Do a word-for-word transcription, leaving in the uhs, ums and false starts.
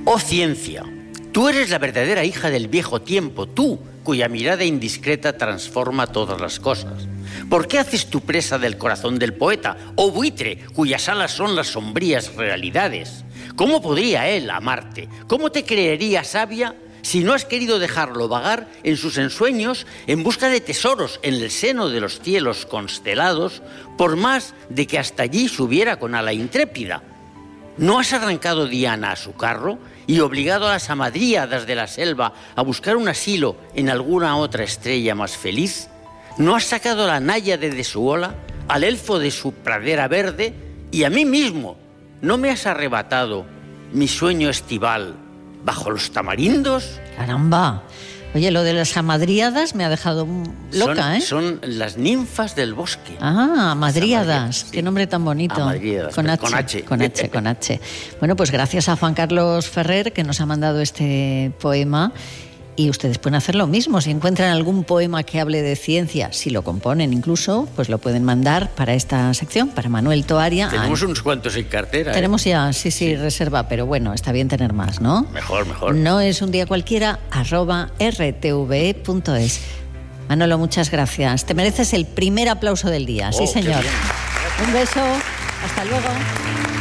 Oh ciencia, tú eres la verdadera hija del viejo tiempo, tú, cuya mirada indiscreta transforma todas las cosas. ¿Por qué haces tu presa del corazón del poeta, oh buitre, cuyas alas son las sombrías realidades? ¿Cómo podría él amarte? ¿Cómo te creería sabia si no has querido dejarlo vagar en sus ensueños en busca de tesoros en el seno de los cielos constelados, por más de que hasta allí subiera con ala intrépida? ¿No has arrancado Diana a su carro y obligado a las hamadríadas de la selva a buscar un asilo en alguna otra estrella más feliz? ¿No has sacado a la náyade de su ola, al elfo de su pradera verde, y a mí mismo no me has arrebatado mi sueño estival bajo los tamarindos? Caramba. Oye, lo de las amadríadas me ha dejado loca, son, ¿eh? Son las ninfas del bosque. Ah, amadríadas. Sí. Qué nombre tan bonito. Amadríadas, con H, con H. Con H, con H. Bueno, pues gracias a Juan Carlos Ferrer, que nos ha mandado este poema. Y ustedes pueden hacer lo mismo. Si encuentran algún poema que hable de ciencia, si lo componen incluso, pues lo pueden mandar para esta sección, para Manuel Toaria. Tenemos unos cuantos en cartera. Tenemos ¿eh? ya, sí, sí, sí, reserva, pero bueno, está bien tener más, ¿no? Mejor, mejor. No es un día cualquiera, arroba r t v e punto es. Manolo, muchas gracias. Te mereces el primer aplauso del día. Oh, sí, señor. qué bien. Un beso. Hasta luego.